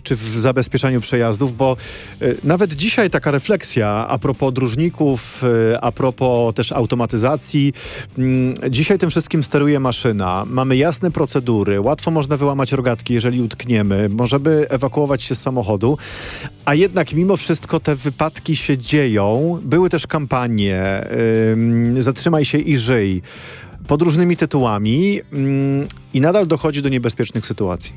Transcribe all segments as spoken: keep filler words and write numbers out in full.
czy w zabezpieczaniu przejazdów, bo y, nawet dzisiaj taka refleksja a propos dróżników, y, a propos też automatyzacji. Y, dzisiaj tym wszystkim steruje maszyna. Mamy jasne procedury, łatwo można wyłamać rogatki, jeżeli utkniemy. Możemy ewakuować się z samochodu, a jednak mimo wszystko te wypadki się dzieją. Były też kampanie y, Zatrzymaj się i żyj pod różnymi tytułami y, i nadal dochodzi do niebezpiecznych sytuacji.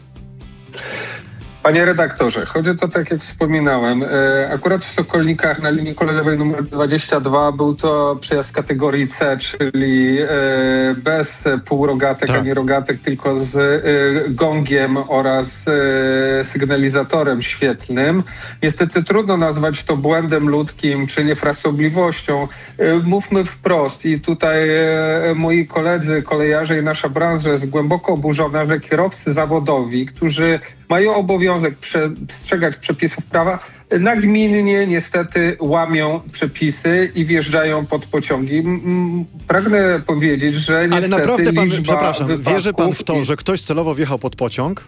Panie redaktorze, chodzi o to, tak jak wspominałem, akurat w Sokolnikach na linii kolejowej numer dwadzieścia dwa był to przejazd kategorii C, czyli bez półrogatek tak. ani rogatek, tylko z gongiem oraz sygnalizatorem świetlnym. Niestety trudno nazwać to błędem ludzkim czy niefrasobliwością. Mówmy wprost i tutaj moi koledzy, kolejarze i nasza branża jest głęboko oburzona, że kierowcy zawodowi, którzy mają obowiązek przestrzegać przepisów prawa, nagminnie niestety łamią przepisy i wjeżdżają pod pociągi. Pragnę powiedzieć, że niestety Ale naprawdę pan, przepraszam, wierzy pan w to, i... że ktoś celowo wjechał pod pociąg?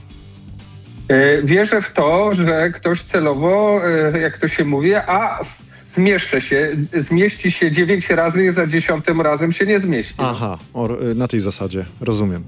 Wierzę w to, że ktoś celowo, jak to się mówi, a zmieszczę się, zmieści się dziewięć razy i za dziesiątym razem się nie zmieści. Aha, or, na tej zasadzie, rozumiem.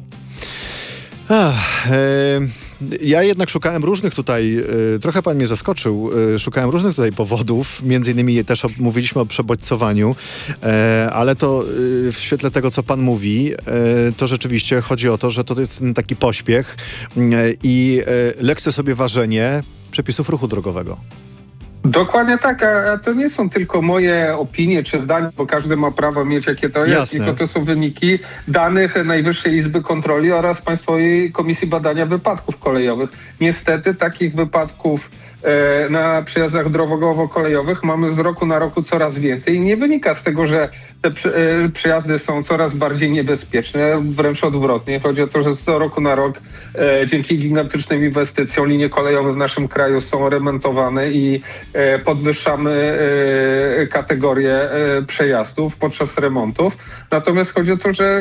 Ach, e, ja jednak szukałem różnych tutaj, e, trochę pan mnie zaskoczył, e, szukałem różnych tutaj powodów, między innymi też o, mówiliśmy o przebodźcowaniu, e, ale to e, w świetle tego, co pan mówi, e, to rzeczywiście chodzi o to, że to jest taki pośpiech e, i e, lekce sobie ważenie przepisów ruchu drogowego. Dokładnie tak, a to nie są tylko moje opinie czy zdania, bo każdy ma prawo mieć jakie to jest, tylko to są wyniki danych Najwyższej Izby Kontroli oraz Państwowej Komisji Badania Wypadków Kolejowych. Niestety takich wypadków e, na przejazdach drogowo-kolejowych mamy z roku na roku coraz więcej i nie wynika z tego, że te przy, e, przejazdy są coraz bardziej niebezpieczne, wręcz odwrotnie. Chodzi o to, że z roku na rok e, dzięki gigantycznym inwestycjom linie kolejowe w naszym kraju są remontowane i e, podwyższamy e, kategorię e, przejazdów podczas remontów. Natomiast chodzi o to, że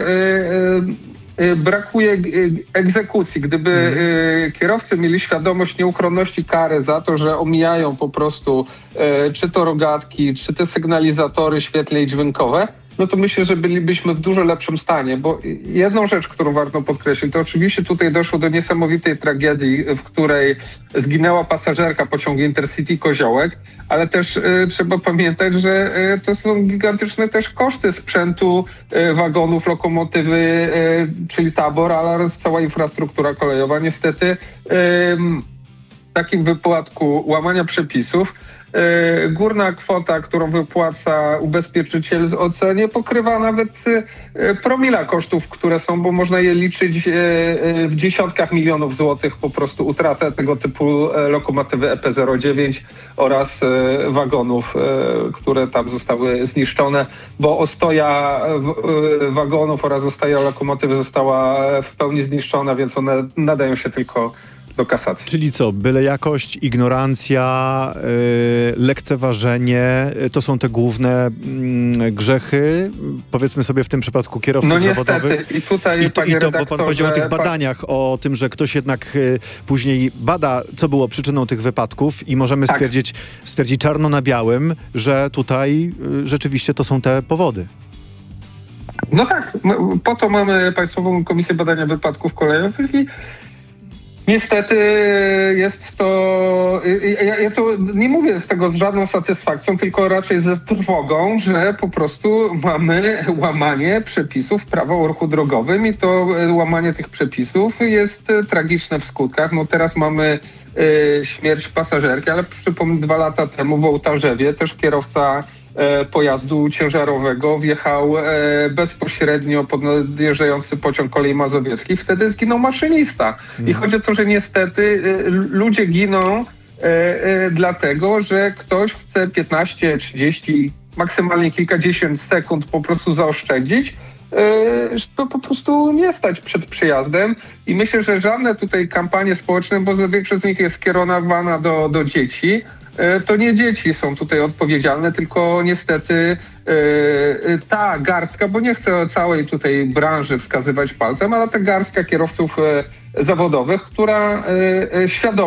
e, e, brakuje egzekucji. Gdyby hmm. kierowcy mieli świadomość nieuchronności kary za to, że omijają po prostu e, czy to rogatki, czy te sygnalizatory świetlne i dźwiękowe, no to myślę, że bylibyśmy w dużo lepszym stanie, bo jedną rzecz, którą warto podkreślić, to oczywiście tutaj doszło do niesamowitej tragedii, w której zginęła pasażerka pociągu Intercity Koziołek, ale też y, trzeba pamiętać, że y, to są gigantyczne też koszty sprzętu, y, wagonów, lokomotywy, y, czyli tabor, ale oraz cała infrastruktura kolejowa. Niestety y, w takim wypadku łamania przepisów górna kwota, którą wypłaca ubezpieczyciel z O C nie pokrywa nawet promila kosztów, które są, bo można je liczyć w dziesiątkach milionów złotych po prostu utratę tego typu lokomotywy E P zero dziewięć oraz wagonów, które tam zostały zniszczone, bo ostoja wagonów oraz ostoja lokomotywy została w pełni zniszczona, więc one nadają się tylko do kasacji. Czyli co? Byle jakość, ignorancja, yy, lekceważenie, yy, to są te główne yy, grzechy, powiedzmy sobie w tym przypadku kierowców no zawodowych. I tutaj, I to, i to bo pan powiedział o tych pan... badaniach, o tym, że ktoś jednak yy, później bada, co było przyczyną tych wypadków i możemy tak. stwierdzić, stwierdzić czarno na białym, że tutaj yy, rzeczywiście to są te powody. No tak, po to mamy Państwową Komisję Badania Wypadków Kolejowych i niestety jest to, ja, ja to nie mówię z tego z żadną satysfakcją, tylko raczej ze trwogą, że po prostu mamy łamanie przepisów prawa o ruchu drogowym i to łamanie tych przepisów jest tragiczne w skutkach. No teraz mamy y, śmierć pasażerki, ale przypomnę, dwa lata temu w Ołtarzewie też kierowca pojazdu ciężarowego wjechał bezpośrednio pod nadjeżdżający pociąg kolei mazowieckiej. Wtedy zginął maszynista. I chodzi o to, że niestety ludzie giną dlatego, że ktoś chce piętnaście, trzydzieści, maksymalnie kilkadziesiąt sekund po prostu zaoszczędzić, żeby po prostu nie stać przed przyjazdem. I myślę, że żadne tutaj kampanie społeczne, bo większość z nich jest skierowana do, do dzieci, to nie dzieci są tutaj odpowiedzialne, tylko niestety ta garstka, bo nie chcę całej tutaj branży wskazywać palcem, ale ta garstka kierowców zawodowych, która świadomie